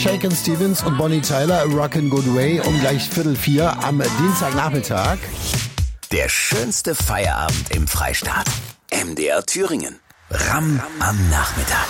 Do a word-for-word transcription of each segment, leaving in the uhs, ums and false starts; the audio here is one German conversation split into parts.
Shakin' Stevens und Bonnie Tyler, Rockin' Good Way, um gleich Viertel vier am Dienstagnachmittag. Der schönste Feierabend im Freistaat. M D R Thüringen. Ram am Nachmittag.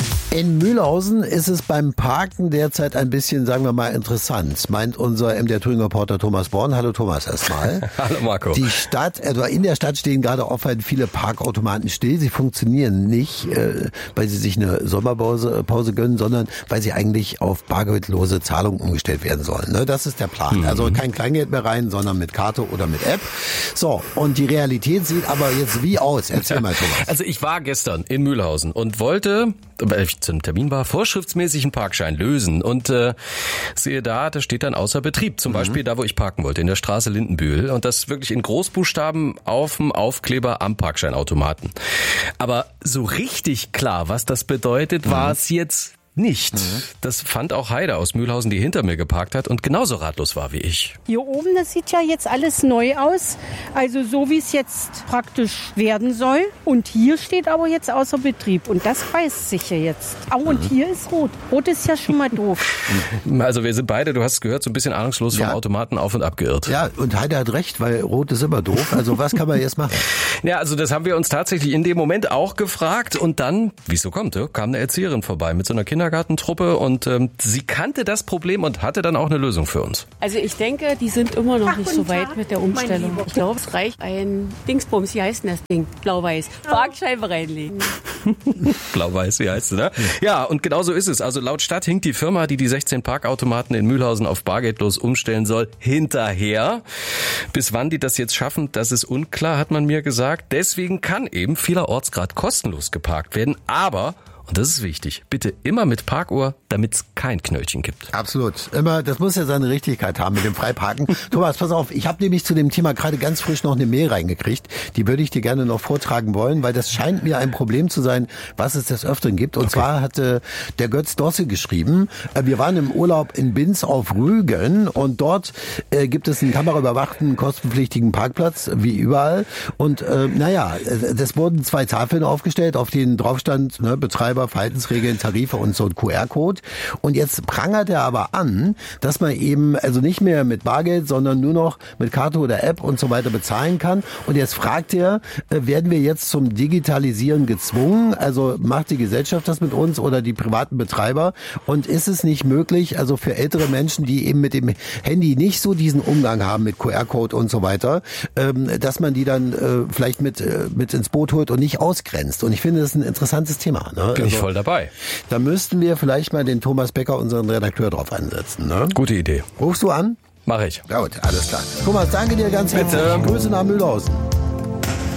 In Mühlhausen ist es beim Parken derzeit ein bisschen, sagen wir mal, interessant, meint unser M D R Thüringen Reporter Thomas Born. Hallo Thomas erstmal. Hallo Marco. Die Stadt, also in der Stadt stehen gerade offen viele Parkautomaten still. Sie funktionieren nicht, äh, weil sie sich eine Sommerpause Pause gönnen, sondern weil sie eigentlich auf bargeldlose Zahlungen umgestellt werden sollen. Ne? Das ist der Plan. Mhm. Also kein Kleingeld mehr rein, sondern mit Karte oder mit App. So, und die Realität sieht aber jetzt wie aus? Erzähl mal, Thomas. Also ich war gestern in Mühlhausen und wollte, weil ich zum Termin war, vorschriftsmäßig einen Parkschein lösen und äh, sehe da, da steht dann außer Betrieb. Zum mhm. Beispiel da, wo ich parken wollte, in der Straße Lindenbühl. Und das wirklich in Großbuchstaben auf dem Aufkleber am Parkscheinautomaten. Aber so richtig klar, was das bedeutet, mhm. war es jetzt nicht. Mhm. Das fand auch Heide aus Mühlhausen, die hinter mir geparkt hat und genauso ratlos war wie ich. Hier oben, das sieht ja jetzt alles neu aus. Also so wie es jetzt praktisch werden soll. Und hier steht aber jetzt außer Betrieb. Und das beißt sich ja jetzt. Oh, und mhm. hier ist rot. Rot ist ja schon mal doof. Also wir sind beide, du hast es gehört, so ein bisschen ahnungslos vom ja. Automaten auf und ab geirrt. Ja, und Heide hat recht, weil rot ist immer doof. Also was kann man jetzt machen? Ja, also das haben wir uns tatsächlich in dem Moment auch gefragt. Und dann, wie es so kommt, kam eine Erzieherin vorbei mit so einer Kindergartentruppe und ähm, sie kannte das Problem und hatte dann auch eine Lösung für uns. Also ich denke, die sind immer noch Ach, nicht so weit mit der Umstellung. Ich glaube, es reicht ein Dingsbums, wie heißt denn das Ding? Blau-Weiß. Parkscheibe reinlegen. Blau-Weiß, wie heißt es, ne? Ja, und genau so ist es. Also laut Stadt hinkt die Firma, die die sechzehn Parkautomaten in Mühlhausen auf bargeldlos umstellen soll, hinterher. Bis wann die das jetzt schaffen, das ist unklar, hat man mir gesagt. Deswegen kann eben vielerorts gerade kostenlos geparkt werden, aber und das ist wichtig, bitte immer mit Parkuhr, damit es kein Knöllchen gibt. Absolut. Immer, das muss ja seine Richtigkeit haben mit dem Freiparken. Thomas, pass auf, ich habe nämlich zu dem Thema gerade ganz frisch noch eine Mail reingekriegt. Die würde ich dir gerne noch vortragen wollen, weil das scheint mir ein Problem zu sein, was es des Öfteren gibt. Und okay. zwar hatte der Götz Dosse geschrieben, wir waren im Urlaub in Binz auf Rügen und dort äh, gibt es einen kameraüberwachten, kostenpflichtigen Parkplatz, wie überall. Und äh, naja, es wurden zwei Tafeln aufgestellt, auf denen drauf stand, ne, Betreiber, Verhaltensregeln, Tarife und so ein Q R-Code. Und jetzt prangert er aber an, dass man eben also nicht mehr mit Bargeld, sondern nur noch mit Karte oder App und so weiter bezahlen kann. Und jetzt fragt er, werden wir jetzt zum Digitalisieren gezwungen? Also macht die Gesellschaft das mit uns oder die privaten Betreiber? Und ist es nicht möglich, also für ältere Menschen, die eben mit dem Handy nicht so diesen Umgang haben mit Q R-Code und so weiter, dass man die dann vielleicht mit, mit ins Boot holt und nicht ausgrenzt? Und ich finde, das ist ein interessantes Thema. Ne? Bin ich voll dabei. Da müssten wir vielleicht mal den Thomas Becker, unseren Redakteur, drauf ansetzen. Ne? Gute Idee. Rufst du an? Mach ich. Gut, alles klar. Thomas, danke dir ganz herzlich. Grüße nach Mühlhausen.